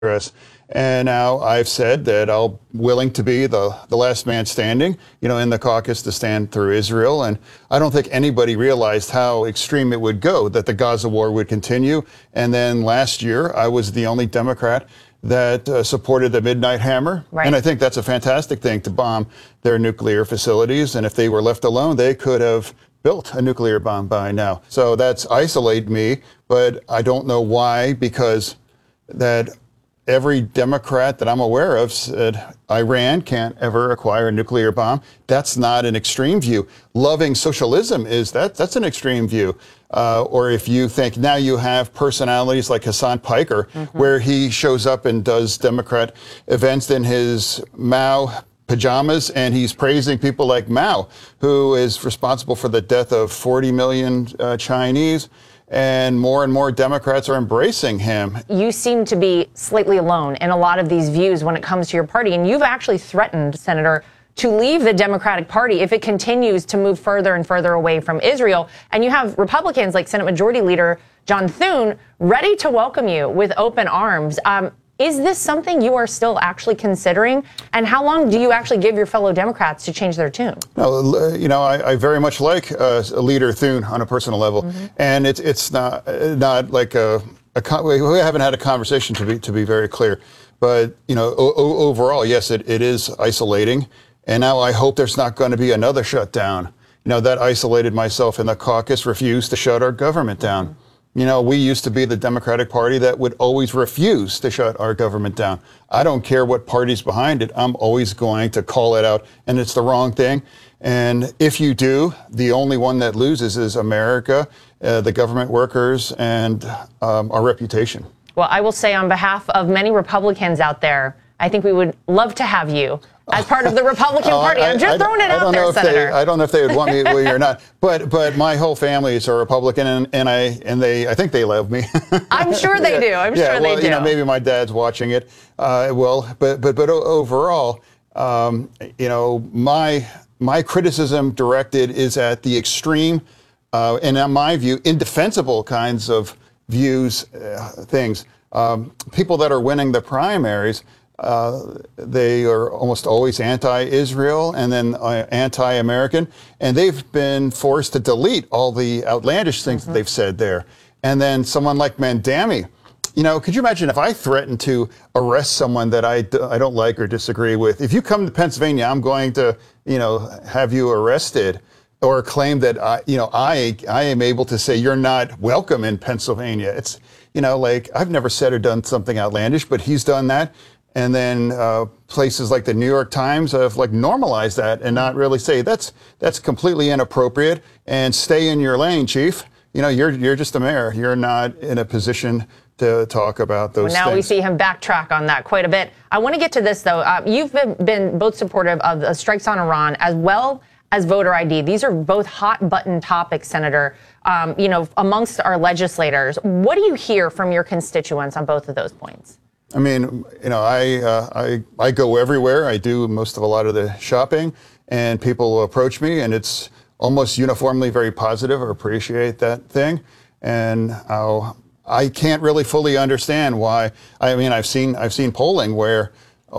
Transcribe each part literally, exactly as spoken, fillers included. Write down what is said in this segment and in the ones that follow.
Congress. And now I've said that I'm willing to be the, the last man standing, you know, in the caucus to stand through Israel. And I don't think anybody realized how extreme it would go, that the Gaza war would continue. And then last year, I was the only Democrat that uh, supported the Midnight Hammer. Right. And I think that's a fantastic thing, to bomb their nuclear facilities. And if they were left alone, they could have built a nuclear bomb by now. So that's isolated me, but I don't know why, because that every Democrat that I'm aware of said Iran can't ever acquire a nuclear bomb. That's not an extreme view. Loving socialism is that that's an extreme view. Uh, or if you think now you have personalities like Hassan Piker, mm-hmm. where he shows up and does Democrat events in his Mao pajamas, and he's praising people like Mao, who is responsible for the death of forty million uh, Chinese. And more and more Democrats are embracing him. You seem to be slightly alone in a lot of these views when it comes to your party. And you've actually threatened, Senator, to leave the Democratic Party if it continues to move further and further away from Israel. And you have Republicans like Senate Majority Leader John Thune ready to welcome you with open arms. Um, Is this something you are still actually considering? And how long do you actually give your fellow Democrats to change their tune? No, you know, I, I very much like uh, Leader Thune on a personal level, mm-hmm. and it's it's not not like a, a con- we haven't had a conversation, to be to be very clear, but you know, o- o- overall, yes, it, it is isolating, and now I hope there's not going to be another shutdown. You know, that isolated myself in the caucus, refused to shut our government down. Mm-hmm. You know, we used to be the Democratic Party that would always refuse to shut our government down. I don't care what party's behind it. I'm always going to call it out, and it's the wrong thing. And if you do, the only one that loses is America, uh, the government workers, and um, our reputation. Well, I will say on behalf of many Republicans out there, I think we would love to have you as part of the Republican uh, Party. I'm just I, throwing I, it I out there, Senator. They, I don't know if they would want me or not, but but my whole family is a Republican, and, and I and they I think they love me. I'm sure they do. I'm yeah, sure well, they do. You know, maybe my dad's watching it. Uh, well, but but but overall, um, you know, my my criticism directed is at the extreme, uh, and in my view, indefensible kinds of views, uh, things. Um, people that are winning the primaries. Uh, they are almost always anti-Israel and then uh, anti-American, and they've been forced to delete all the outlandish things mm-hmm. that they've said there. And then someone like Mandami, you know, could you imagine if I threatened to arrest someone that I, d- I don't like or disagree with? If you come to Pennsylvania, I'm going to, you know, have you arrested, or claim that, I, you know, I I am able to say you're not welcome in Pennsylvania. It's, you know, like I've never said or done something outlandish, but he's done that. And then uh, places like the New York Times have like normalized that and not really say that's that's completely inappropriate, and stay in your lane, chief. You know, you're you're just a mayor. You're not in a position to talk about those well, now things. We see him backtrack on that quite a bit. I want to get to this, though. Uh, you've been, been both supportive of the strikes on Iran as well as voter I D. These are both hot button topics, Senator, um, you know, amongst our legislators. What do you hear from your constituents on both of those points? I mean, you know, I, uh, I I go everywhere. I do most of a lot of the shopping, and people will approach me, and it's almost uniformly very positive or appreciate that thing. And I'll, I can't really fully understand why. I mean, I've seen I've seen polling where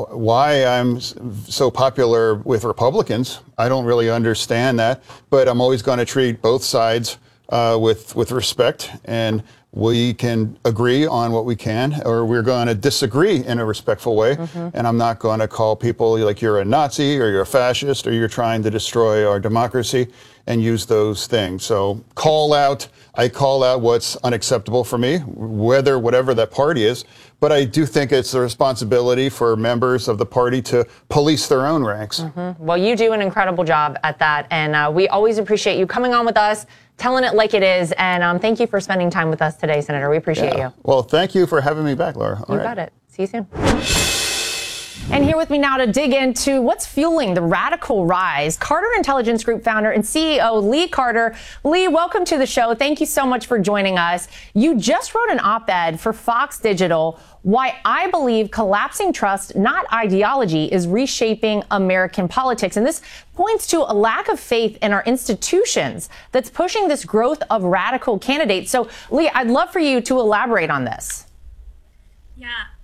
why I'm so popular with Republicans. I don't really understand that, but I'm always going to treat both sides uh, with with respect, and we can agree on what we can, or we're going to disagree in a respectful way. Mm-hmm. And I'm not going to call people like you're a Nazi or you're a fascist or you're trying to destroy our democracy and use those things. So call out, I call out what's unacceptable for me, whether whatever that party is. But I do think it's the responsibility for members of the party to police their own ranks. Mm-hmm. Well, you do an incredible job at that. And uh, we always appreciate you coming on with us, telling it like it is. And um, thank you for spending time with us today, Senator. We appreciate yeah. you. Well, thank you for having me back, Laura. All you right. got it. See you soon. And here with me now to dig into what's fueling the radical rise, Carter Intelligence Group founder and C E O Lee Carter. Lee, welcome to the show. Thank you so much for joining us. You just wrote an op-ed for Fox Digital, Why I Believe Collapsing Trust, Not Ideology, is Reshaping American Politics. And this points to a lack of faith in our institutions that's pushing this growth of radical candidates. So, Lee, I'd love for you to elaborate on this. Yeah.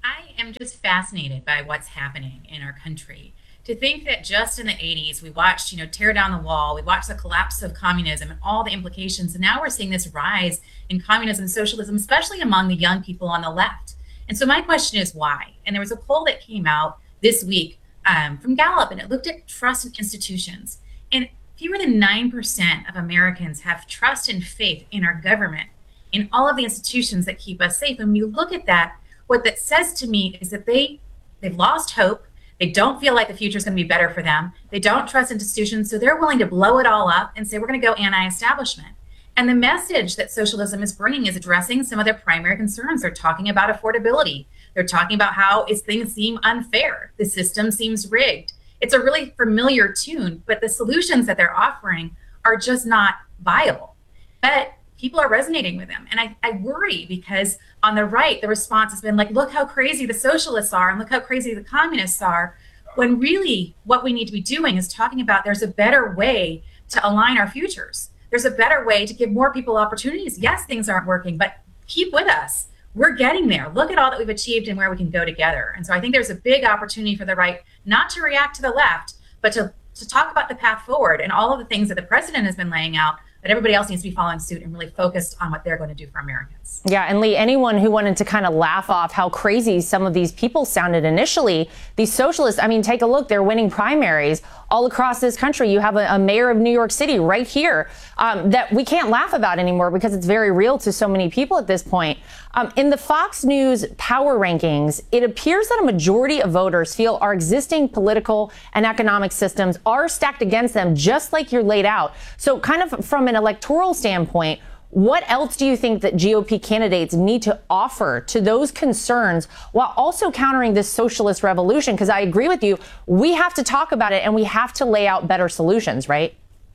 I am just fascinated by what's happening in our country. To think that just in the eighties, we watched, you know, tear down the wall, we watched the collapse of communism and all the implications. And now we're seeing this rise in communism and socialism, especially among the young people on the left. And so my question is why? And there was a poll that came out this week um, from Gallup, and it looked at trust in institutions. And fewer than nine percent of Americans have trust and faith in our government, in all of the institutions that keep us safe. And when you look at that, what that says to me is that they, they've lost hope. They don't feel like the future is going to be better for them. They don't trust institutions, so they're willing to blow it all up and say, we're going to go anti-establishment. And the message that socialism is bringing is addressing some of their primary concerns. They're talking about affordability. They're talking about how it's, things seem unfair. The system seems rigged. It's a really familiar tune, but the solutions that they're offering are just not viable. But people are resonating with them. And I, I worry because on the right, the response has been like, look how crazy the socialists are and look how crazy the communists are. When really what we need to be doing is talking about there's a better way to align our futures. There's a better way to give more people opportunities. Yes, things aren't working, but keep with us. We're getting there. Look at all that we've achieved and where we can go together. And so I think there's a big opportunity for the right, not to react to the left, but to, to talk about the path forward and all of the things that the president has been laying out, that everybody else needs to be following suit and really focused on what they're going to do for Americans. Yeah, and Lee, anyone who wanted to kind of laugh off how crazy some of these people sounded initially, these socialists, I mean, take a look, they're winning primaries all across this country. You have a, a mayor of New York City right here um, that we can't laugh about anymore because it's very real to so many people at this point. Um, in the Fox News power rankings, it appears that a majority of voters feel our existing political and economic systems are stacked against them, just like you're laid out. So kind of from an electoral standpoint, what else do you think that G O P candidates need to offer to those concerns while also countering this socialist revolution? Because I agree with you, we have to talk about it and we have to lay out better solutions, right?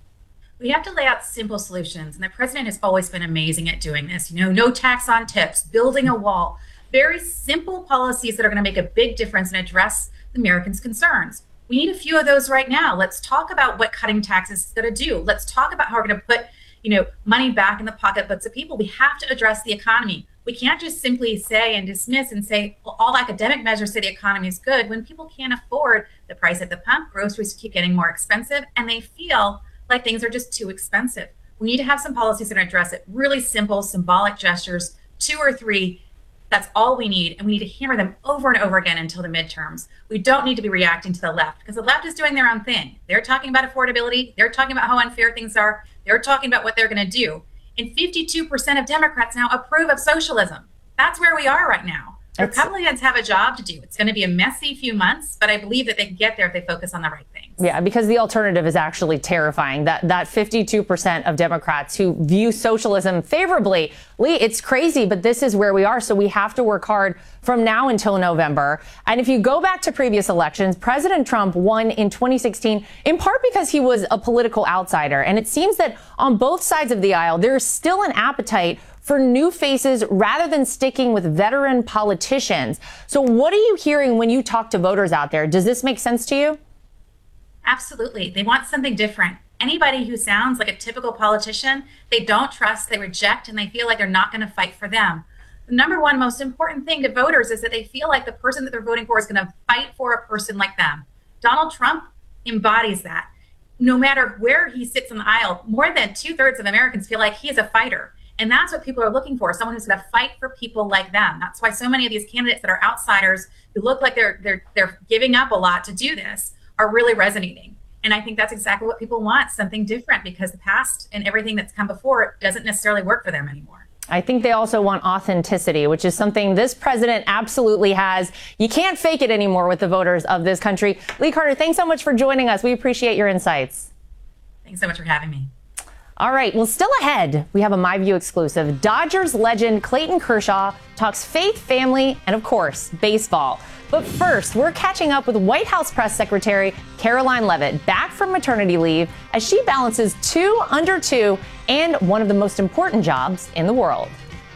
We have to lay out simple solutions. And the president has always been amazing at doing this. You know, no tax on tips, building a wall, very simple policies that are going to make a big difference and address the Americans' concerns. We need a few of those right now. Let's talk about what cutting taxes is going to do. Let's talk about how we're going to put, you know, money back in the pocketbooks of people. We have to address the economy. We can't just simply say and dismiss and say, well, all academic measures say the economy is good when people can't afford the price at the pump. Groceries keep getting more expensive and they feel like things are just too expensive. We need to have some policies that address it. Really simple, symbolic gestures, two or three. That's all we need. And we need to hammer them over and over again until the midterms. We don't need to be reacting to the left because the left is doing their own thing. They're talking about affordability. They're talking about how unfair things are. They're talking about what they're going to do. And fifty-two percent of Democrats now approve of socialism. That's where we are right now. That's... Republicans have a job to do. It's going to be a messy few months, but I believe that they can get there if they focus on the right things. Yeah, because the alternative is actually terrifying. That that fifty-two percent of Democrats who view socialism favorably. Lee, it's crazy, but this is where we are. So we have to work hard from now until November. And if you go back to previous elections, President Trump won in twenty sixteen, in part because he was a political outsider. And it seems that on both sides of the aisle, there's still an appetite for new faces rather than sticking with veteran politicians. So what are you hearing when you talk to voters out there? Does this make sense to you? Absolutely. They want something different. Anybody who sounds like a typical politician, they don't trust, they reject, and they feel like they're not going to fight for them. The number one most important thing to voters is that they feel like the person that they're voting for is going to fight for a person like them. Donald Trump embodies that. No matter where he sits in the aisle, more than two thirds of Americans feel like he is a fighter. And that's what people are looking for, someone who's going to fight for people like them. That's why so many of these candidates that are outsiders who look like they're they're they're giving up a lot to do this are really resonating. And I think that's exactly what people want, something different, because the past and everything that's come before doesn't necessarily work for them anymore. I think they also want authenticity, which is something this president absolutely has. You can't fake it anymore with the voters of this country. Lee Carter, thanks so much for joining us. We appreciate your insights. Thanks so much for having me. All right, well, still ahead, we have a MyView exclusive. Dodgers legend Clayton Kershaw talks faith, family, and of course, baseball. But first, we're catching up with White House Press Secretary Karoline Leavitt, back from maternity leave as she balances two under two and one of the most important jobs in the world.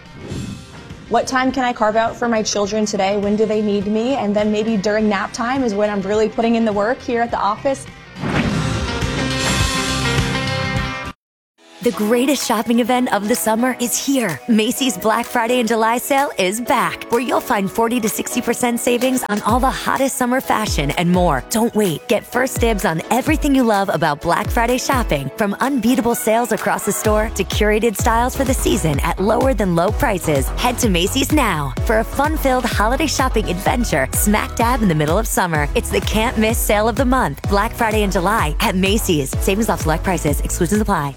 What time can I carve out for my children today? When do they need me? And then maybe during nap time is when I'm really putting in the work here at the office. The greatest shopping event of the summer is here. Macy's Black Friday and July sale is back, where you'll find forty to sixty percent savings on all the hottest summer fashion and more. Don't wait. Get first dibs on everything you love about Black Friday shopping, from unbeatable sales across the store to curated styles for the season at lower than low prices. Head to Macy's now for a fun-filled holiday shopping adventure smack dab in the middle of summer. It's the can't miss sale of the month, Black Friday and July at Macy's. Savings off select prices. Exclusions apply.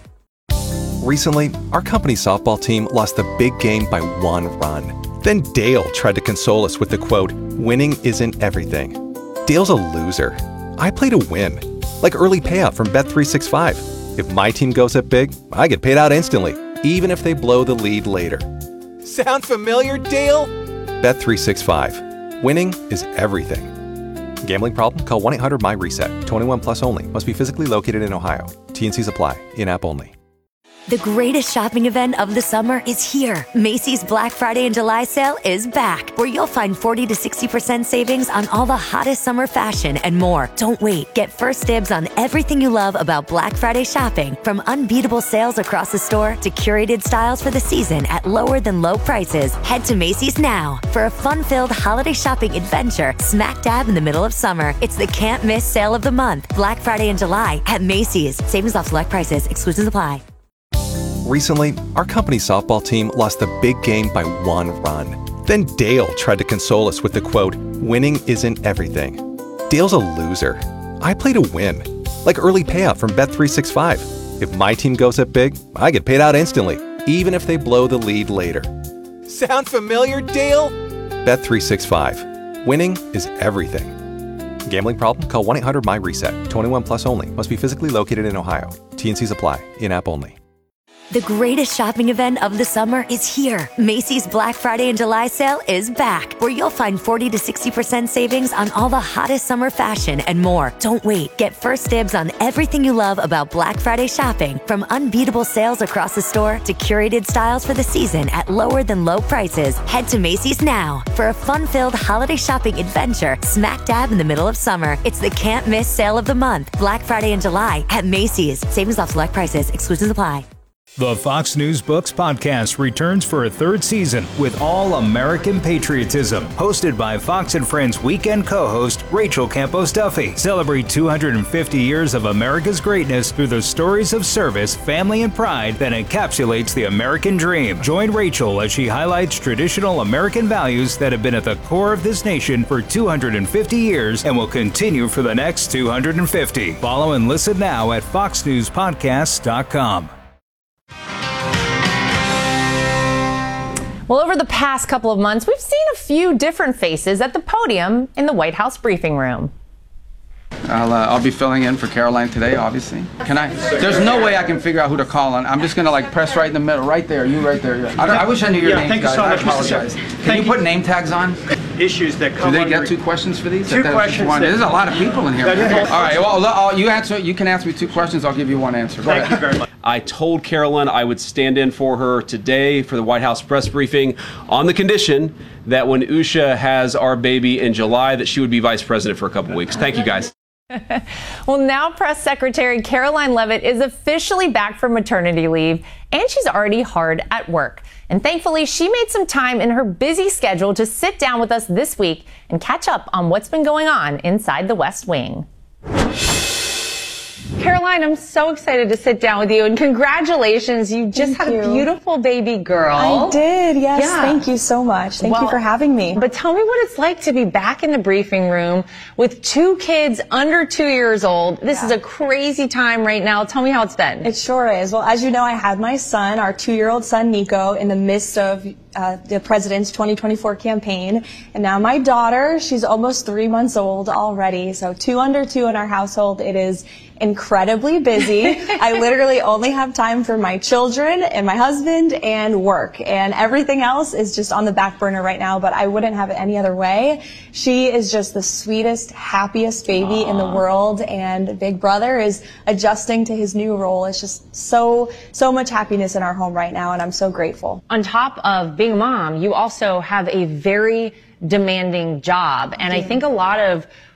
Recently, our company softball team lost the big game by one run. Then Dale tried to console us with the quote, "Winning isn't everything." Dale's a loser. I play to win, like early payout from Bet three sixty-five. If my team goes up big, I get paid out instantly, even if they blow the lead later. Sound familiar, Dale? Bet three sixty-five. Winning is everything. Gambling problem? Call one eight hundred M Y reset. twenty-one plus only. Must be physically located in Ohio. T N Cs apply. In-app only. The greatest shopping event of the summer is here. Macy's Black Friday and July sale is back, where you'll find forty to sixty percent savings on all the hottest summer fashion and more. Don't wait. Get first dibs on everything you love about Black Friday shopping, from unbeatable sales across the store to curated styles for the season at lower than low prices. Head to Macy's now for a fun-filled holiday shopping adventure smack dab in the middle of summer. It's the can't miss sale of the month, Black Friday and July at Macy's. Savings off select prices. Exclusions apply. Recently, our company softball team lost the big game by one run. Then Dale tried to console us with the quote, "Winning isn't everything." Dale's a loser. I play to win, like early payout from Bet three sixty-five. If my team goes up big, I get paid out instantly, even if they blow the lead later. Sound familiar, Dale? Bet three sixty-five. Winning is everything. Gambling problem? Call one eight hundred M Y reset. twenty-one plus only. Must be physically located in Ohio. T N Cs apply. In-app only. The greatest shopping event of the summer is here. Macy's Black Friday and July sale is back, where you'll find forty to sixty percent savings on all the hottest summer fashion and more. Don't wait. Get first dibs on everything you love about Black Friday shopping, from unbeatable sales across the store to curated styles for the season at lower than low prices. Head to Macy's now for a fun-filled holiday shopping adventure smack dab in the middle of summer. It's the can't miss sale of the month, Black Friday and July at Macy's. Savings off select prices. Exclusions apply. The Fox News Books podcast returns for a third season with all American patriotism. Hosted by Fox and Friends weekend co-host Rachel Campos Duffy. Celebrate two hundred fifty years of America's greatness through the stories of service, family, and pride that encapsulates the American dream. Join Rachel as she highlights traditional American values that have been at the core of this nation for two hundred fifty years and will continue for the next two hundred fifty. Follow and listen now at fox news podcasts dot com. Well, over the past couple of months, we've seen a few different faces at the podium in the White House briefing room. I'll, uh, I'll be filling in for Caroline today, obviously. Can I? There's no way I can figure out who to call on. I'm just going to like press right in the middle, right there, you right there. I, don't, I wish I knew your yeah, name. Thank you so I much, apologize. Mister Can Thank you put name tags on? Issues that come Do they under get two questions for these? Two that, questions. One. That, There's a lot of people in here. All right, well, I'll, you answer. You can answer me two questions. I'll give you one answer. Go Thank ahead. you very much. I told Carolyn I would stand in for her today for the White House press briefing on the condition that when Usha has our baby in July, that she would be vice president for a couple weeks. Thank you, guys. Well, now Press Secretary Caroline Leavitt is officially back from maternity leave, and she's already hard at work. And thankfully, she made some time in her busy schedule to sit down with us this week and catch up on what's been going on inside the West Wing. Caroline, I'm so excited to sit down with you, and congratulations. You just Thank had you. a beautiful baby girl. I did, yes. Yeah. Thank you so much. Thank Well, you for having me. But tell me what it's like to be back in the briefing room with two kids under two years old. This Yeah. is a crazy time right now. Tell me how it's been. It sure is. Well, as you know, I had my son, our two-year-old son, Nico, in the midst of uh, the president's twenty twenty-four campaign. And now my daughter, she's almost three months old already. So two under two in our household. It is incredibly busy. I literally only have time for my children and my husband and work, and everything else is just on the back burner right now, but I wouldn't have it any other way. She is just the sweetest, happiest baby Aww. in the world, and Big Brother is adjusting to his new role. It's just so, so much happiness in our home right now, and I'm so grateful. On top of being a mom, you also have a very demanding job. And I think a lot of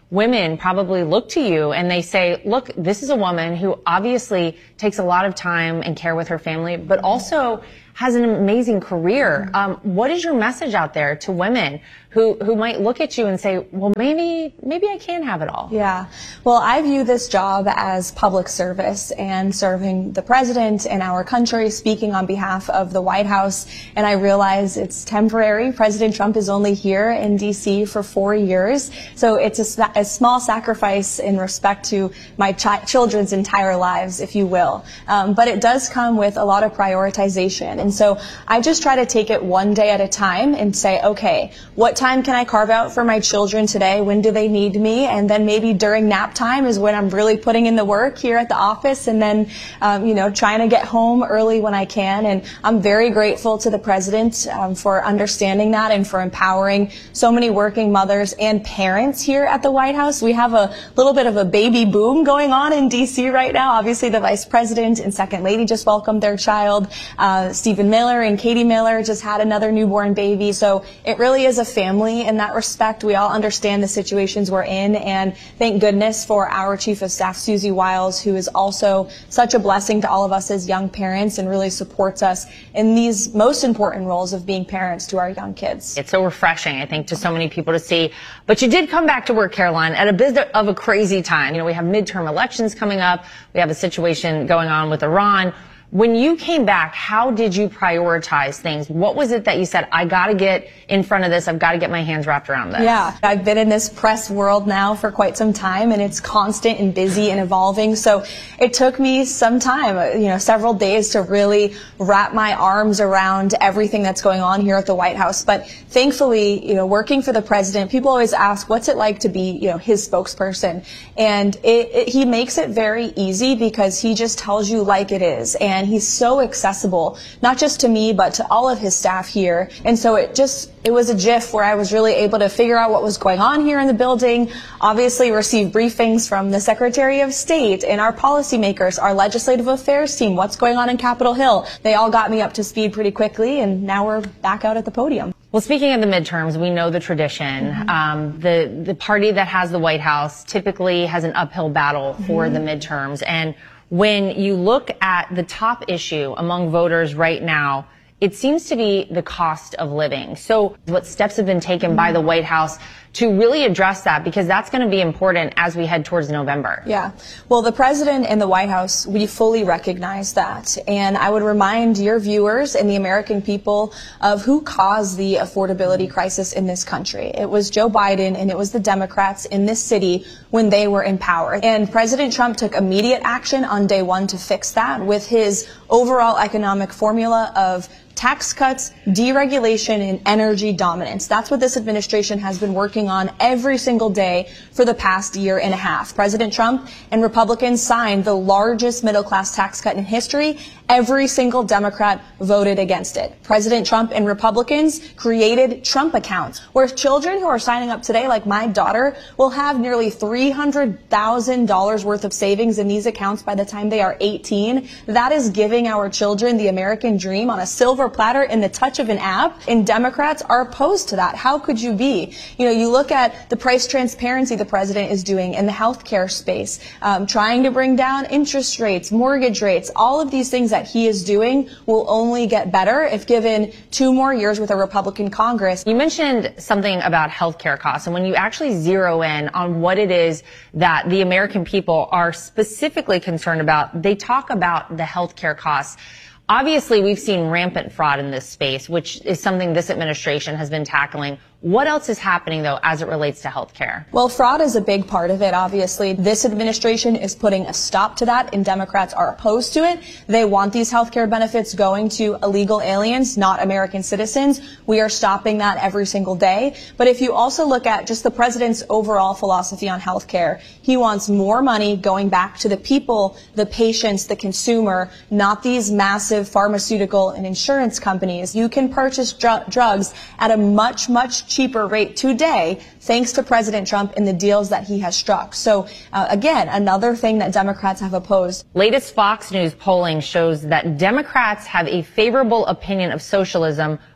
women probably look to you and they say, look, this is a woman who obviously takes a lot of time and care with her family, but also has an amazing career. Um, what is your message out there to women who, who might look at you and say, well, maybe, maybe I can have it all? Yeah. Well, I view this job as public service and serving the president and our country, speaking on behalf of the White House. And I realize it's temporary. President Trump is only here in D C for four years. So it's a, a small sacrifice in respect to my ch- children's entire lives, if you will. Um, but it does come with a lot of prioritization. And so I just try to take it one day at a time and say, okay, what time can I carve out for my children today? When do they need me? And then maybe during nap time is when I'm really putting in the work here at the office, and then, um, you know, trying to get home early when I can. And I'm very grateful to the president um, for understanding that and for empowering so many working mothers and parents here at the White House. We have a little bit of a baby boom going on in D C right now. Obviously, the vice president and second lady just welcomed their child. Uh, Stephen Miller and Katie Miller just had another newborn baby. So it really is a family in that respect. We all understand the situations we're in, and thank goodness for our Chief of Staff, Susie Wiles, who is also such a blessing to all of us as young parents and really supports us in these most important roles of being parents to our young kids. It's so refreshing, I think, to so many people to see. But you did come back to work, Caroline, at a bit of a crazy time. You know, we have midterm elections coming up. We have a situation going on with Iran. When you came back, how did you prioritize things? What was it that you said, I got to get in front of this, I've got to get my hands wrapped around this? Yeah, I've been in this press world now for quite some time, and it's constant and busy and evolving. So it took me some time, you know, several days to really wrap my arms around everything that's going on here at the White House. But thankfully, you know, working for the president, people always ask, what's it like to be, you know, his spokesperson? And it, it, he makes it very easy because he just tells you like it is. And he's so accessible, not just to me, but to all of his staff here. And so it just, it was a GIF where I was really able to figure out what was going on here in the building, obviously receive briefings from the Secretary of State and our policymakers, our legislative affairs team, what's going on in Capitol Hill. They all got me up to speed pretty quickly, and now we're back out at the podium. Well, speaking of the midterms, we know the tradition. Mm-hmm. Um, the, the party that has the White House typically has an uphill battle for mm-hmm. the midterms. And when you look at the top issue among voters right now, it seems to be the cost of living. So what steps have been taken by the White House to really address that? Because that's going to be important as we head towards November. Yeah. Well, the president and the White House, we fully recognize that. And I would remind your viewers and the American people of who caused the affordability crisis in this country. It was Joe Biden and it was the Democrats in this city when they were in power. And President Trump took immediate action on day one to fix that with his overall economic formula of tax cuts, deregulation, and energy dominance. That's what this administration has been working on every single day for the past year and a half. President Trump and Republicans signed the largest middle-class tax cut in history. Every single Democrat voted against it. President Trump and Republicans created Trump accounts, where children who are signing up today, like my daughter, will have nearly three hundred thousand dollars worth of savings in these accounts by the time they are eighteen. That is giving our children the American dream on a silver platter in the touch of an app, and Democrats are opposed to that. How could you be? You know, you look at the price transparency the president is doing in the healthcare space, um, trying to bring down interest rates, mortgage rates, all of these things that he is doing will only get better if given two more years with a Republican Congress. You mentioned something about healthcare costs, and when you actually zero in on what it is that the American people are specifically concerned about, they talk about the healthcare costs. Obviously, we've seen rampant fraud in this space, which is something this administration has been tackling. What else is happening, though, as it relates to health care? Well, fraud is a big part of it, obviously. This administration is putting a stop to that, and Democrats are opposed to it. They want these health care benefits going to illegal aliens, not American citizens. We are stopping that every single day. But if you also look at just the president's overall philosophy on health care, he wants more money going back to the people, the patients, the consumer, not these massive pharmaceutical and insurance companies. You can purchase dr- drugs at a much, much cheaper rate today, thanks to President Trump and the deals that he has struck. So, uh, again, another thing that Democrats have opposed. Latest Fox News polling shows that Democrats have a favorable opinion of socialism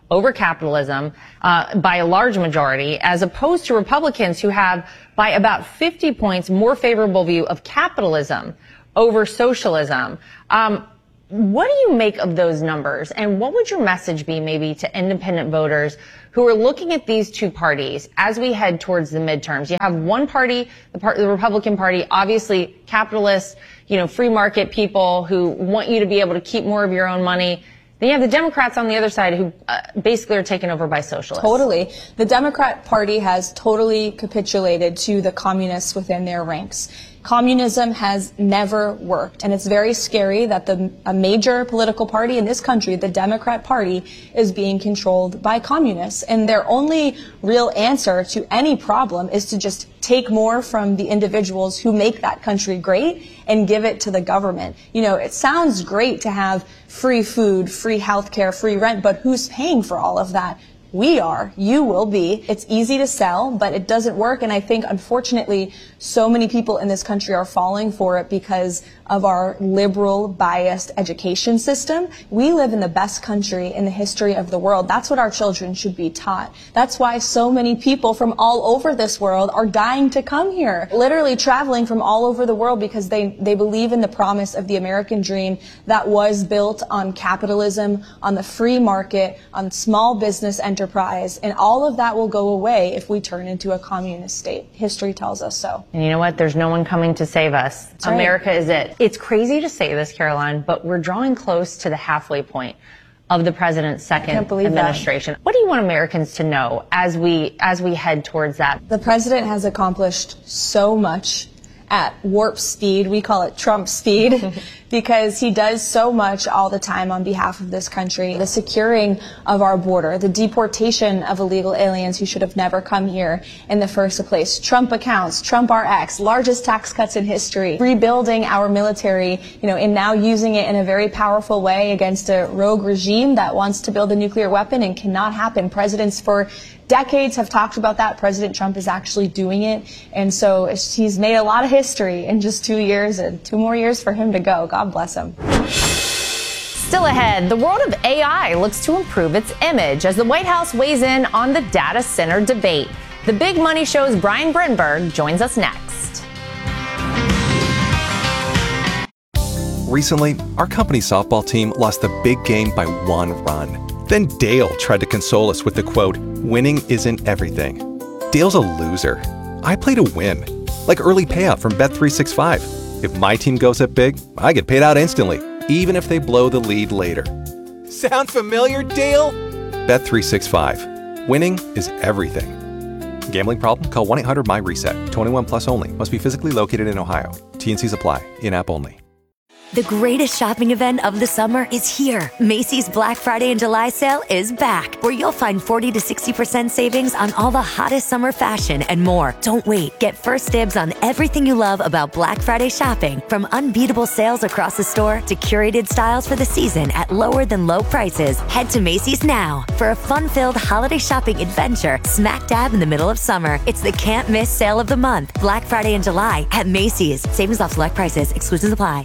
over capitalism uh, by a large majority, as opposed to Republicans who have, by about fifty points, more favorable view of capitalism over socialism. Um, what do you make of those numbers? And what would your message be maybe to independent voters who are looking at these two parties as we head towards the midterms? You have one party, the, part, the Republican Party, obviously capitalists, you know, free market people who want you to be able to keep more of your own money. Then you have the Democrats on the other side who uh, basically are taken over by socialists. Totally. The Democrat Party has totally capitulated to the communists within their ranks. Communism has never worked, and it's very scary that the a major political party in this country, the Democrat Party, is being controlled by communists. And their only real answer to any problem is to just take more from the individuals who make that country great and give it to the government. You know, it sounds great to have free food, free healthcare, free rent, but who's paying for all of that? We are. You will be. It's easy to sell, but it doesn't work. And I think, unfortunately, so many people in this country are falling for it because of our liberal, biased education system. We live in the best country in the history of the world. That's what our children should be taught. That's why so many people from all over this world are dying to come here, literally traveling from all over the world because they, they believe in the promise of the American dream that was built on capitalism, on the free market, on small business enterprise, and all of that will go away if we turn into a communist state. History tells us so. And you know what? There's no one coming to save us. That's America right. is it. It's crazy to say this, Caroline, but we're drawing close to the halfway point of the president's second administration. That. What do you want Americans to know as we as we head towards that? The president has accomplished so much at warp speed. We call it Trump speed because he does so much all the time on behalf of this country. The securing of our border, the deportation of illegal aliens who should have never come here in the first place, Trump accounts, Trump R X, largest tax cuts in history, rebuilding our military, you know, and now using it in a very powerful way against a rogue regime that wants to build a nuclear weapon and cannot happen. Presidents for decades have talked about that. President Trump is actually doing it. And so he's made a lot of history in just two years and two more years for him to go. God bless him. Still ahead, the world of A I looks to improve its image as the White House weighs in on the data center debate. The Big Money Show's Brian Brittenberg joins us next. Recently, our company softball team lost the big game by one run. Then Dale tried to console us with the quote, "Winning isn't everything." Dale's a loser. I play to win, like early payout from Bet three sixty-five. If my team goes up big, I get paid out instantly, even if they blow the lead later. Sound familiar, Dale? Bet three sixty-five. Winning is everything. Gambling problem? Call one eight hundred M Y reset. twenty-one plus only. Must be physically located in Ohio. T and Cs apply. In-app only. The greatest shopping event of the summer is here. Macy's Black Friday and July sale is back, where you'll find forty to sixty percent savings on all the hottest summer fashion and more. Don't wait. Get first dibs on everything you love about Black Friday shopping, from unbeatable sales across the store to curated styles for the season at lower than low prices. Head to Macy's now for a fun-filled holiday shopping adventure smack dab in the middle of summer. It's the can't miss sale of the month. Black Friday and July at Macy's. Savings off select prices. Exclusions apply.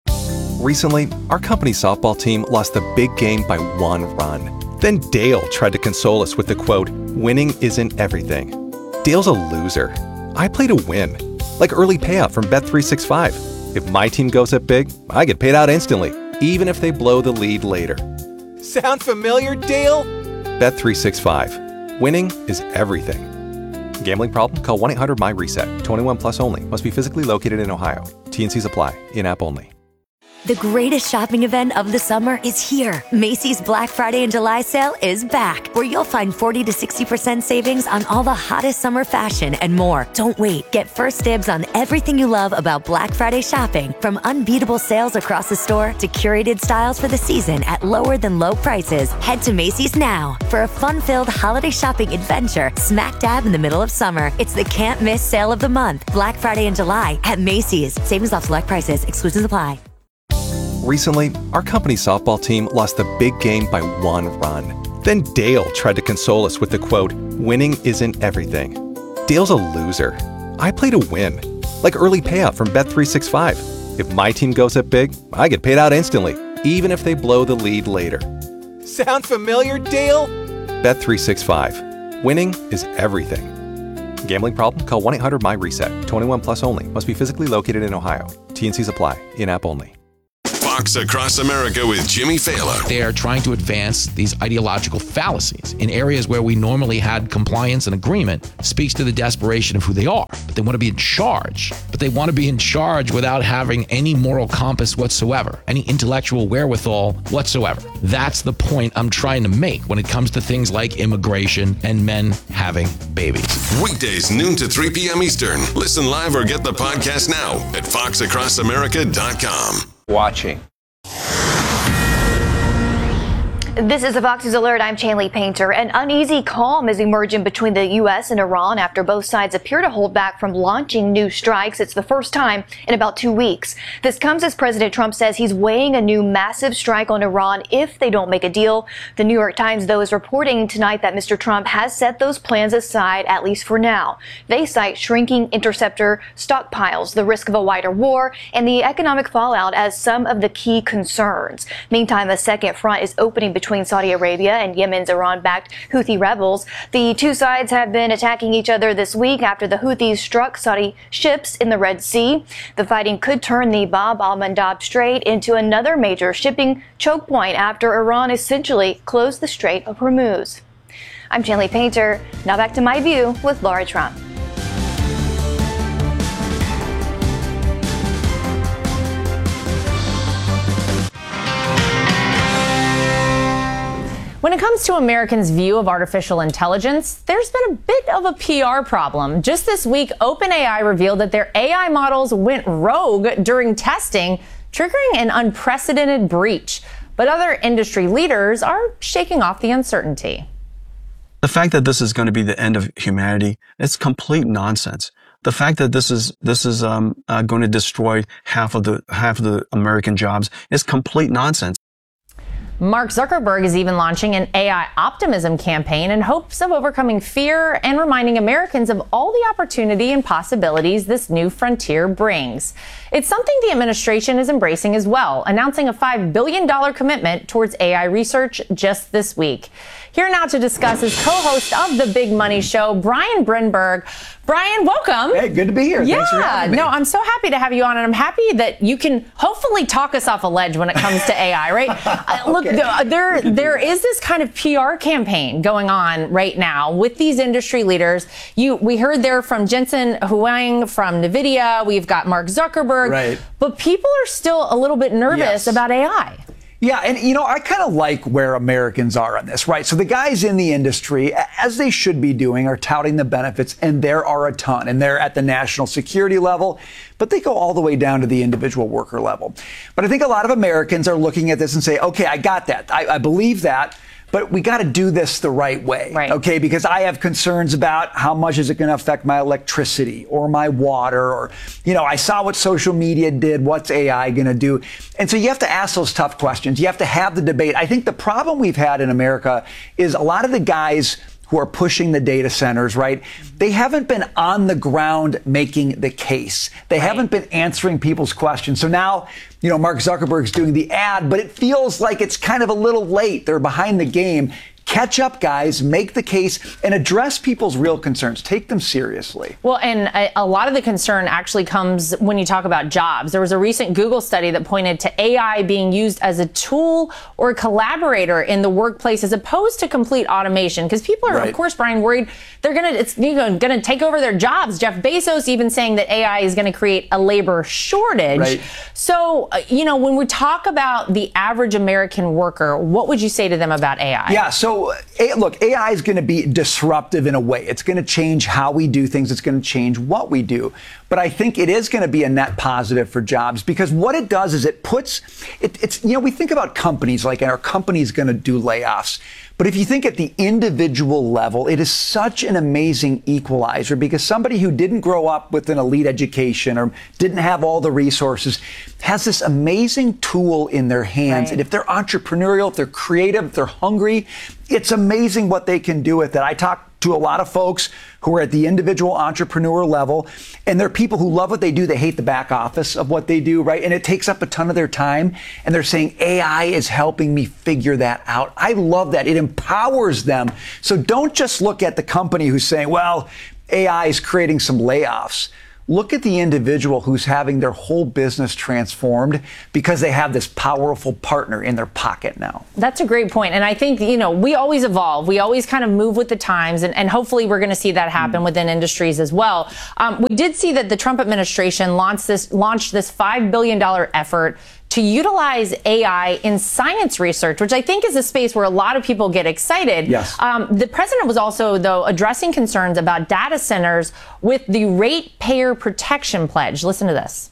Recently, our company softball team lost the big game by one run. Then Dale tried to console us with the quote, "Winning isn't everything." Dale's a loser. I play to win, like early payout from Bet three sixty-five. If my team goes up big, I get paid out instantly, even if they blow the lead later. Sound familiar, Dale? Bet three sixty-five. Winning is everything. Gambling problem? Call one eight hundred M Y reset. twenty-one plus only. Must be physically located in Ohio. T and Cs apply. In-app only. The greatest shopping event of the summer is here. Macy's Black Friday and July sale is back, where you'll find forty to sixty percent savings on all the hottest summer fashion and more. Don't wait. Get first dibs on everything you love about Black Friday shopping, from unbeatable sales across the store to curated styles for the season at lower than low prices. Head to Macy's now for a fun-filled holiday shopping adventure smack dab in the middle of summer. It's the can't miss sale of the month. Black Friday and July at Macy's. Savings off select prices. Exclusions apply. Recently, our company softball team lost the big game by one run. Then Dale tried to console us with the quote, "Winning isn't everything." Dale's a loser. I play to win, like early payout from Bet three sixty-five. If my team goes up big, I get paid out instantly, even if they blow the lead later. Sound familiar, Dale? Bet three sixty-five. Winning is everything. Gambling problem? Call one eight hundred my reset. twenty-one plus only. Must be physically located in Ohio. T and C's apply. In-app only. Fox Across America with Jimmy Fallon. They are trying to advance these ideological fallacies in areas where we normally had compliance and agreement. Speaks to the desperation of who they are. They want to be in charge, but they want to be in charge without having any moral compass whatsoever, any intellectual wherewithal whatsoever. That's the point I'm trying to make when it comes to things like immigration and men having babies. Weekdays, noon to three p.m. Eastern. Listen live or get the podcast now at fox across america dot com. Watching. This is the Fox News Alert. I'm Chanley Painter. An uneasy calm is emerging between the U S and Iran after both sides appear to hold back from launching new strikes. It's the first time in about two weeks. This comes as President Trump says he's weighing a new massive strike on Iran if they don't make a deal. The New York Times, though, is reporting tonight that Mister Trump has set those plans aside, at least for now. They cite shrinking interceptor stockpiles, the risk of a wider war, and the economic fallout as some of the key concerns. Meantime, a second front is opening between between Saudi Arabia and Yemen's Iran-backed Houthi rebels. The two sides have been attacking each other this week after the Houthis struck Saudi ships in the Red Sea. The fighting could turn the Bab al-Mandab Strait into another major shipping choke point after Iran essentially closed the Strait of Hormuz. I'm Chanley Painter. Now back to My View with Laura Trump. When it comes to Americans' view of artificial intelligence, there's been a bit of a P R problem. Just this week, OpenAI revealed that their A I models went rogue during testing, triggering an unprecedented breach. But other industry leaders are shaking off the uncertainty. The fact that this is going to be the end of humanity, it's complete nonsense. The fact that this is this is um, uh, going to destroy half of the half of the American jobs is complete nonsense. Mark Zuckerberg is even launching an A I optimism campaign in hopes of overcoming fear and reminding Americans of all the opportunity and possibilities this new frontier brings. It's something the administration is embracing as well, announcing a five billion dollars commitment towards A I research just this week. Here now to discuss is co-host of The Big Money Show, Brian Brinberg. Brian, welcome. Hey, good to be here. Yeah, Thanks for having me. No, I'm so happy to have you on, and I'm happy that you can hopefully talk us off a ledge when it comes to A I, right? uh, look, Okay. there there is this kind of P R campaign going on right now with these industry leaders. You, we heard there from Jensen Huang from NVIDIA. We've got Mark Zuckerberg. Right. But people are still a little bit nervous Yes. about A I. Yeah, and you know, I kind of like where Americans are on this, right? So the guys in the industry, as they should be doing, are touting the benefits, and there are a ton, and they're at the national security level, but they go all the way down to the individual worker level. But I think a lot of Americans are looking at this and say, okay, I got that. I, I believe that. But we got to do this the right way, Right. okay? Because I have concerns about how much is it going to affect my electricity or my water, or, you know, I saw what social media did. What's A I going to do? And so you have to ask those tough questions. You have to have the debate. I think the problem we've had in America is a lot of the guys who are pushing the data centers, right? They haven't been on the ground making the case. They Right. haven't been answering people's questions. So now, you know, Mark Zuckerberg's doing the ad, but it feels like it's kind of a little late. They're behind the game. Catch up, guys, make the case, and address people's real concerns. Take them seriously. Well, and a, a lot of the concern actually comes when you talk about jobs. There was a recent Google study that pointed to A I being used as a tool or a collaborator in the workplace as opposed to complete automation. Because people are, Right. of course, Brian, worried they're going to it's you know, going to take over their jobs. Jeff Bezos even saying that A I is going to create a labor shortage. Right. So, uh, you know, when we talk about the average American worker, what would you say to them about A I? Yeah, so a, look, A I is going to be disruptive in a way. It's going to change how we do things. It's going to change what we do. But I think it is going to be a net positive for jobs, because what it does is it puts, it, it's, you know, we think about companies like, are companies going to do layoffs? But if you think at the individual level, it is such an amazing equalizer, because somebody who didn't grow up with an elite education or didn't have all the resources has this amazing tool in their hands. Right. And if they're entrepreneurial, if they're creative, if they're hungry, it's amazing what they can do with it. I talked to to a lot of folks who are at the individual entrepreneur level, and they're people who love what they do. They hate the back office of what they do, right? And it takes up a ton of their time. And they're saying, A I is helping me figure that out. I love that. It empowers them. So don't just look at the company who's saying, well, A I is creating some layoffs. Look at the individual who's having their whole business transformed because they have this powerful partner in their pocket now. That's a great point. And I think, you know, we always evolve. We always kind of move with the times. And, and hopefully we're going to see that happen mm. within industries as well. Um, we did see that the Trump administration launched this, launched this five billion dollars effort to utilize A I in science research, which I think is a space where a lot of people get excited. Yes. Um, the president was also, though, addressing concerns about data centers with the Ratepayer Protection Pledge. Listen to this.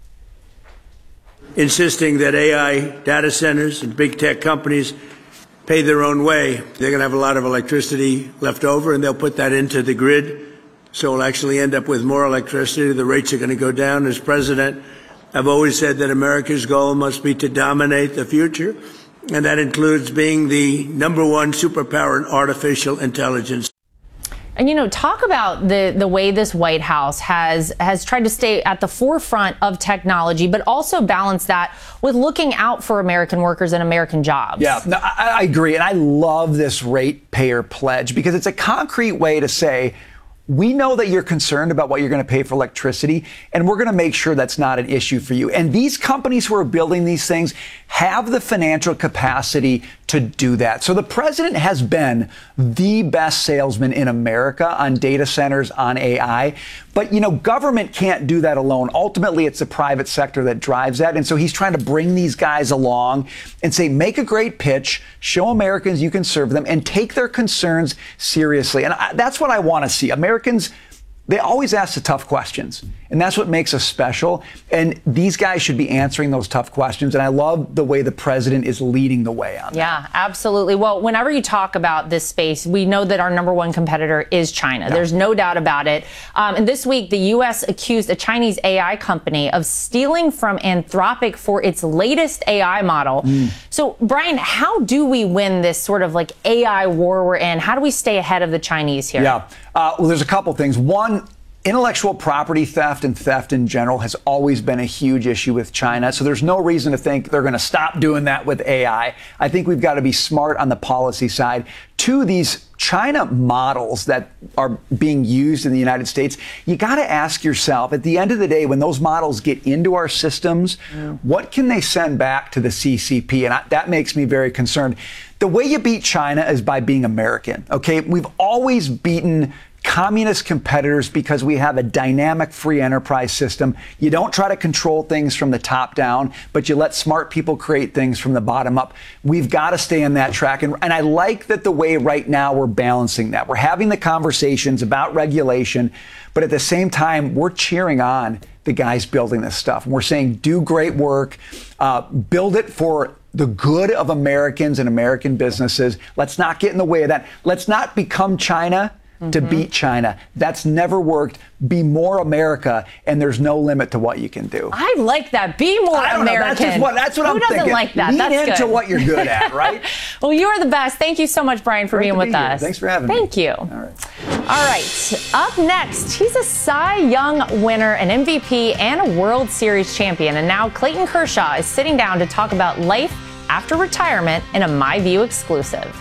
Insisting that A I data centers and big tech companies pay their own way. They're going to have a lot of electricity left over, and they'll put that into the grid. So we'll actually end up with more electricity. The rates are going to go down. As president, I've always said that America's goal must be to dominate the future, and that includes being the number one superpower in artificial intelligence. And, you know, talk about the, the way this White House has has tried to stay at the forefront of technology, but also balance that with looking out for American workers and American jobs. Yeah, no, I, I agree. And I love this ratepayer pledge because it's a concrete way to say, we know that you're concerned about what you're going to pay for electricity, and we're going to make sure that's not an issue for you. And these companies who are building these things have the financial capacity to do that. So the president has been the best salesman in America on data centers, on A I. But, you know, government can't do that alone. Ultimately, it's the private sector that drives that. And so he's trying to bring these guys along and say, make a great pitch, show Americans you can serve them, and take their concerns seriously. And I, that's what I want to see. Americans, they always ask the tough questions, and that's what makes us special. And these guys should be answering those tough questions. And I love the way the president is leading the way on that. Yeah, absolutely. Well, whenever you talk about this space, we know that our number one competitor is China. Yeah. There's no doubt about it. Um, and this week, the U S accused a Chinese A I company of stealing from Anthropic for its latest A I model. Mm. So, Brian, how do we win this sort of like A I war we're in? How do we stay ahead of the Chinese here? Yeah, uh, well, there's a couple things. One, intellectual property theft and theft in general has always been a huge issue with China. So there's no reason to think they're going to stop doing that with A I. I think we've got to be smart on the policy side. Two, these China models that are being used in the United States, you got to ask yourself, at the end of the day, when those models get into our systems, mm. what can they send back to the C C P? And I, that makes me very concerned. The way you beat China is by being American, okay? We've always beaten communist competitors because we have a dynamic free enterprise system. You don't try to control things from the top down, but you let smart people create things from the bottom up. We've got to stay on that track. And, and I like that the way right now we're balancing that. We're having the conversations about regulation, but at the same time, we're cheering on the guys building this stuff. And we're saying, do great work, uh, build it for the good of Americans and American businesses. Let's not get in the way of that. Let's not become China to mm-hmm. beat China. That's never worked. Be more America, and there's no limit to what you can do. I like that. Be more I don't American. Know, that's just what, that's what Who I'm doesn't thinking. like that? Lean That's into good. what you're good at, right? Well, you are the best. Thank you so much, Brian, for Great being to with be us. Here. Thanks for having Thank me. you. All right. All right. Up next, he's a Cy Young winner, an M V P, and a World Series champion. And now Clayton Kershaw is sitting down to talk about life after retirement in a My View exclusive.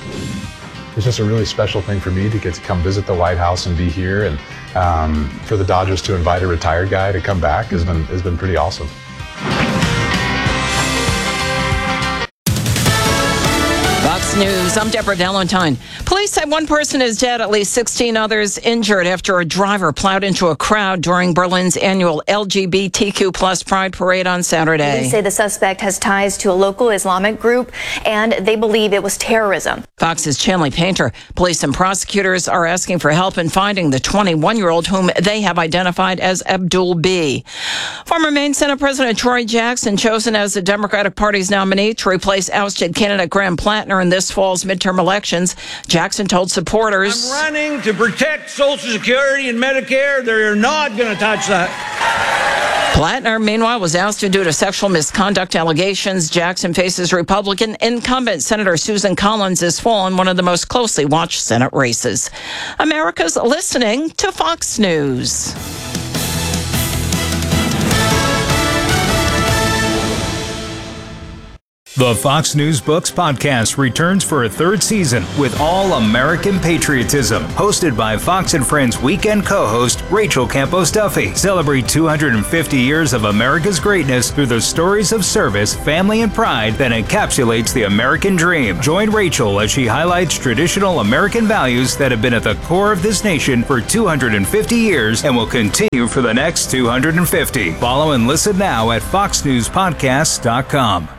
It's just a really special thing for me to get to come visit the White House and be here, and um, for the Dodgers to invite a retired guy to come back has been has been pretty awesome. Fox News, I'm Deborah Valentine. Police say one person is dead, at least sixteen others injured after a driver plowed into a crowd during Berlin's annual L G B T Q plus Pride Parade on Saturday. They say the suspect has ties to a local Islamic group, and they believe it was terrorism. Fox's Chanley Painter. Police and prosecutors are asking for help in finding the twenty-one-year-old whom they have identified as Abdul B. Former Maine Senate President Troy Jackson chosen as the Democratic Party's nominee to replace ousted candidate Graham Plattner in this fall's midterm elections. Jackson told supporters, I'm running to protect Social Security and Medicare. They're not going to touch that. Plattner, meanwhile, was ousted due to sexual misconduct allegations. Jackson faces Republican incumbent Senator Susan Collins this fall in one of the most closely watched Senate races. America's listening to Fox News. The Fox News Books podcast returns for a third season with all American patriotism. Hosted by Fox and Friends weekend co-host Rachel Campos Duffy. Celebrate two hundred fifty years of America's greatness through the stories of service, family, and pride that encapsulates the American dream. Join Rachel as she highlights traditional American values that have been at the core of this nation for two hundred fifty years and will continue for the next two hundred fifty. Follow and listen now at fox news podcast dot com.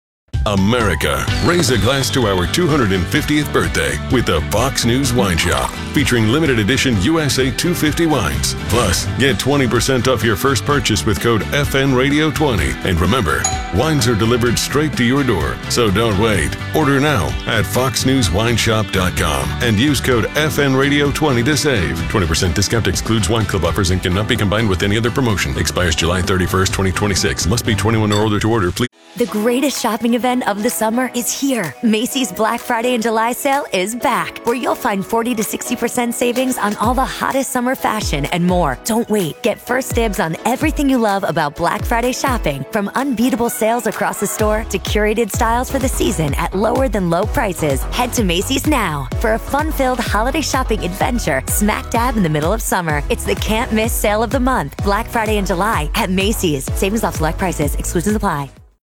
America, raise a glass to our two hundred fiftieth birthday with the Fox News Wine Shop, featuring limited edition U S A two fifty wines. Plus, get twenty percent off your first purchase with code F N Radio twenty. And remember, wines are delivered straight to your door, so don't wait. Order now at fox news wine shop dot com and use code F N Radio twenty to save. twenty percent discount excludes wine club offers and cannot be combined with any other promotion. Expires July thirty-first, twenty twenty-six. Must be twenty-one or older to order, please. The greatest shopping event of the summer is here. Macy's Black Friday and July sale is back, where you'll find forty to sixty percent savings on all the hottest summer fashion and more. Don't wait. Get first dibs on everything you love about Black Friday shopping, from unbeatable sales across the store to curated styles for the season at lower than low prices. Head to Macy's now for a fun-filled holiday shopping adventure smack dab in the middle of summer. It's the can't miss sale of the month, Black Friday and July at Macy's. Savings off select prices. Exclusions apply.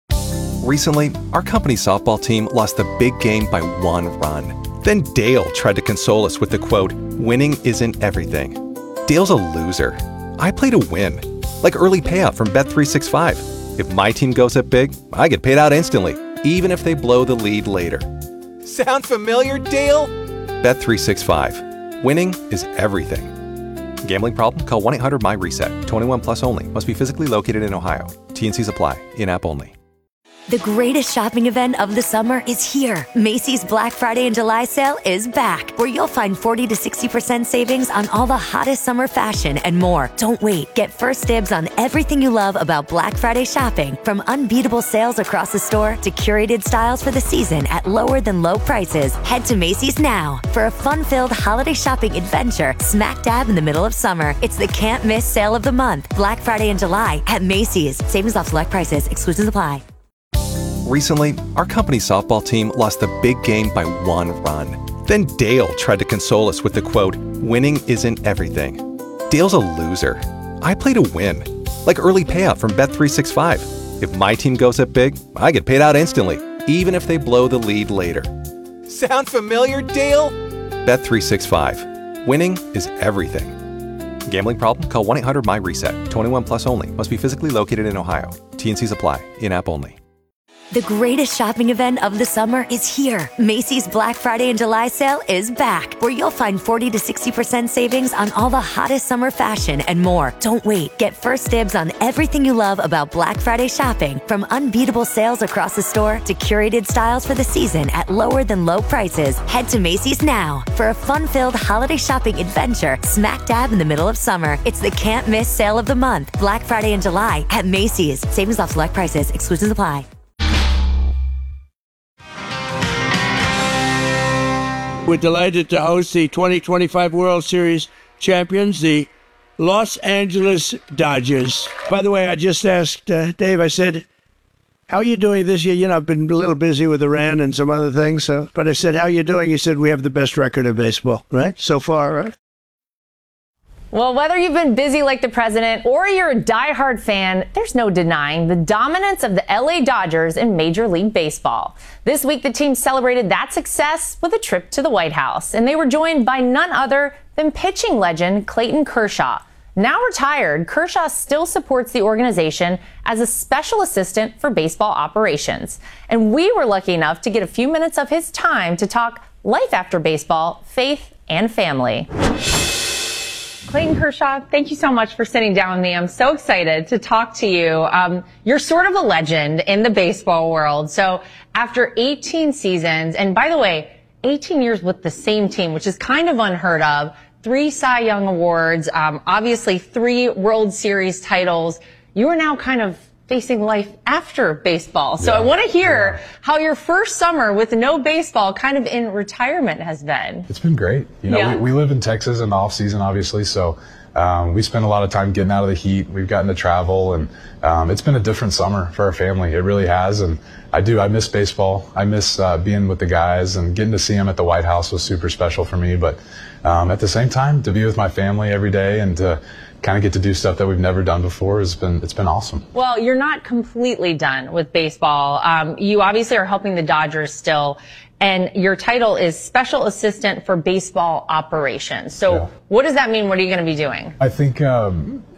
Recently, our company softball team lost the big game by one run. Then Dale tried to console us with the quote, "Winning isn't everything." Dale's a loser. I play to win. Like early payout from Bet three sixty-five. If my team goes up big, I get paid out instantly, even if they blow the lead later. Sound familiar, Dale? Bet three sixty-five. Winning is everything. Gambling problem? Call one eight hundred M Y reset. twenty-one plus only. Must be physically located in Ohio. T N Cs apply. In-app only. The greatest shopping event of the summer is here. Macy's Black Friday and July sale is back, where you'll find forty to sixty percent savings on all the hottest summer fashion and more. Don't wait. Get first dibs on everything you love about Black Friday shopping, from unbeatable sales across the store to curated styles for the season at lower than low prices. Head to Macy's now for a fun-filled holiday shopping adventure smack dab in the middle of summer. It's the can't miss sale of the month, Black Friday and July at Macy's. Savings off select prices. Exclusions apply. Recently, our company softball team lost the big game by one run. Then Dale tried to console us with the quote, "Winning isn't everything." Dale's a loser. I play to win. Like early payout from Bet three sixty-five. If my team goes up big, I get paid out instantly, even if they blow the lead later. Sound familiar, Dale? Bet three sixty-five. Winning is everything. Gambling problem? Call one eight hundred M Y reset. twenty-one plus only. Must be physically located in Ohio. T N Cs apply. In-app only. The greatest shopping event of the summer is here. Macy's Black Friday and July sale is back, where you'll find forty to sixty percent savings on all the hottest summer fashion and more. Don't wait. Get first dibs on everything you love about Black Friday shopping, from unbeatable sales across the store to curated styles for the season at lower than low prices. Head to Macy's now for a fun-filled holiday shopping adventure smack dab in the middle of summer. It's the can't miss sale of the month, Black Friday and July at Macy's. Savings off select prices. Exclusions apply. We're delighted to host the twenty twenty-five World Series champions, the Los Angeles Dodgers. By the way, I just asked uh, Dave, I said, how are you doing this year? You know, I've been a little busy with Iran and some other things, so, but I said, how are you doing? He said, we have the best record in baseball, right? So far, right? Well, whether you've been busy like the president or you're a diehard fan, there's no denying the dominance of the L A Dodgers in Major League Baseball. This week, the team celebrated that success with a trip to the White House, and they were joined by none other than pitching legend Clayton Kershaw. Now retired, Kershaw still supports the organization as a special assistant for baseball operations. And we were lucky enough to get a few minutes of his time to talk life after baseball, faith, and family. Clayton Kershaw, thank you so much for sitting down with me. I'm so excited to talk to you. Um, you're sort of a legend in the baseball world. So after eighteen seasons, and by the way, eighteen years with the same team, which is kind of unheard of, three Cy Young Awards, um, obviously three World Series titles, you are now kind of facing life after baseball. So Yeah. I want to hear yeah. how your first summer with no baseball kind of in retirement has been. It's been great. You know, yeah. we, we live in Texas in the off season, obviously. So um, we spend a lot of time getting out of the heat. We've gotten to travel, and um, it's been a different summer for our family. It really has. And I do. I miss baseball. I miss uh, being with the guys, and getting to see them at the White House was super special for me. But um, at the same time, to be with my family every day and to kind of get to do stuff that we've never done before has been, it's been awesome. Well, you're not completely done with baseball. Um, you obviously are helping the Dodgers still, and your title is Special Assistant for Baseball Operations. So yeah. what does that mean? What are you going to be doing? I think, um,